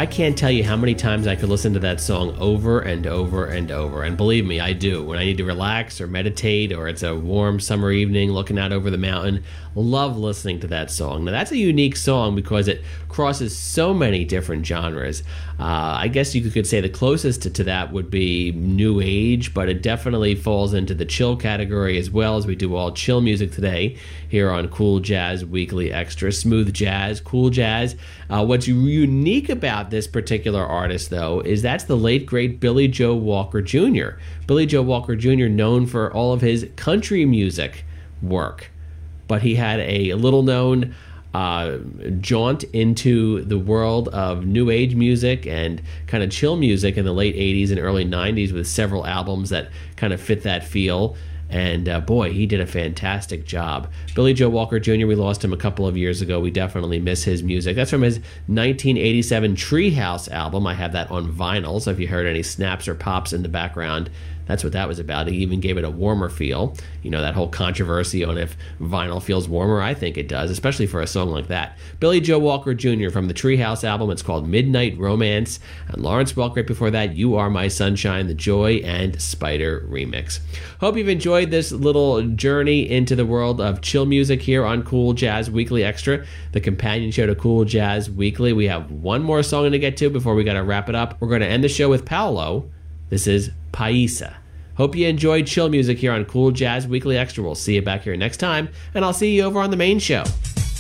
I can't tell you how many times I could listen to that song over and over and over. And believe me, I do. When I need to relax or meditate, or it's a warm summer evening looking out over the mountain, love listening to that song. Now, that's a unique song because it crosses so many different genres. I guess you could say the closest to that would be New Age, but it definitely falls into the chill category as well, as we do all chill music today here on Cool Jazz Weekly Extra. Smooth jazz, cool jazz. What's unique about this particular artist, though, is that's the late, great Billy Joe Walker Jr. Billy Joe Walker Jr., known for all of his country music work. But he had a little-known jaunt into the world of new age music and kind of chill music in the late 80s and early 90s with several albums that kind of fit that feel. And boy, he did a fantastic job. Billy Joe Walker Jr., we lost him a couple of years ago. We definitely miss his music. That's from his 1987 Treehouse album. I have that on vinyl, so if you heard any snaps or pops in the background, that's what that was about. He even gave it a warmer feel. You know, that whole controversy on if vinyl feels warmer. I think it does, especially for a song like that. Billy Joe Walker Jr. from the Treehouse album. It's called Midnight Romance. And Lawrence Welk right before that, You Are My Sunshine, the Joy and Spider remix. Hope you've enjoyed this little journey into the world of chill music here on Cool Jazz Weekly Extra, the companion show to Cool Jazz Weekly. We have one more song to get to before we got to wrap it up. We're going to end the show with Paolo. This is Paisa. Hope you enjoyed chill music here on Cool Jazz Weekly Extra. We'll see you back here next time, and I'll see you over on the main show.